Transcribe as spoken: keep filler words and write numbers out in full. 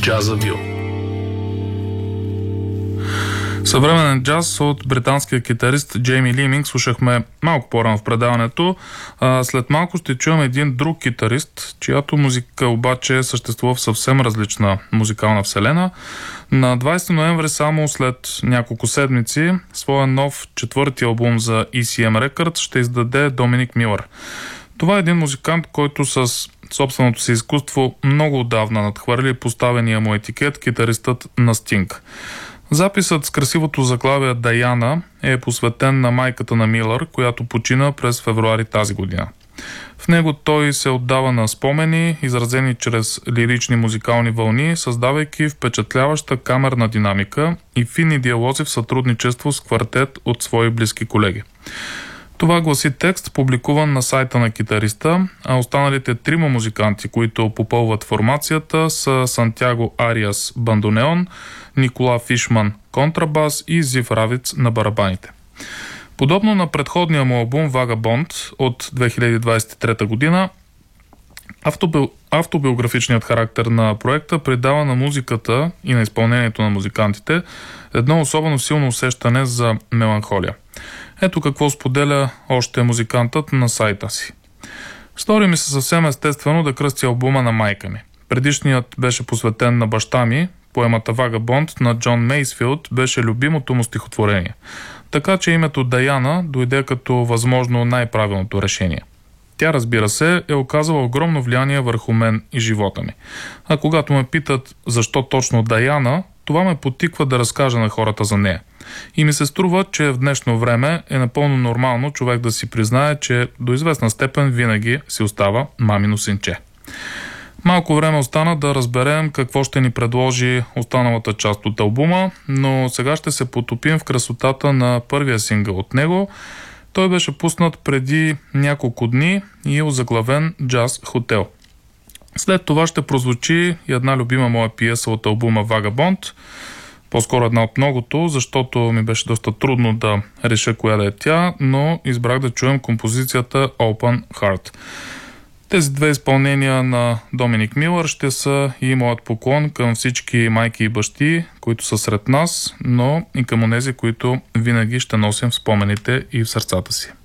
Джазавил. Съвременен джаз от британския китарист Джейми Лиминг слушахме малко по-рано в предаването. А, след малко ще чуем един друг китарист, чиято музика обаче съществува в съвсем различна музикална вселена. На двадесети ноември, само след няколко седмици, своя нов четвърти албум за И Си Ем Records ще издаде Доминик Милър. Това е един музикант, който с собственото си изкуство много отдавна надхвърли поставения му етикет китаристът на Стинг. Записът с красивото заглавие Даяна е посветен на майката на Милър, която почина през февруари тази година. В него той се отдава на спомени, изразени чрез лирични музикални вълни, създавайки впечатляваща камерна динамика и финни диалози в сътрудничество с квартет от свои близки колеги. Това гласи текст, публикуван на сайта на китариста, а останалите трима музиканти, които попълват формацията, са Сантяго Ариас бандонеон, Никола Фишман контрабас и Зив Равиц на барабаните. Подобно на предходния му албум Вагабонд от две хиляди двадесет и трета година, автоби... автобиографичният характер на проекта придава на музиката и на изпълнението на музикантите едно особено силно усещане за меланхолия. Ето какво споделя още музикантът на сайта си. Стори ми се съвсем естествено да кръстя албума на майка ми. Предишният беше посветен на баща ми, поемата Вагабонд на Джон Мейсфилд беше любимото му стихотворение. Така че името Даяна дойде като възможно най-правилното решение. Тя, разбира се, е оказала огромно влияние върху мен и живота ми. А когато ме питат защо точно Даяна, това ме потиква да разкажа на хората за нея. И ми се струва, че в днешно време е напълно нормално човек да си признае, че до известна степен винаги си остава мамино синче. Малко време остана да разберем какво ще ни предложи останалата част от албума, но сега ще се потопим в красотата на първия сингъл от него. Той беше пуснат преди няколко дни и е озаглавен Джаз Хотел. След това ще прозвучи и една любима моя пиеса от албума Вагабонд, по-скоро една от многото, защото ми беше доста трудно да реша коя да е тя, но избрах да чуем композицията Open Heart. Тези две изпълнения на Доминик Милър ще са и моят поклон към всички майки и бащи, които са сред нас, но и към онези, които винаги ще носим в спомените и в сърцата си.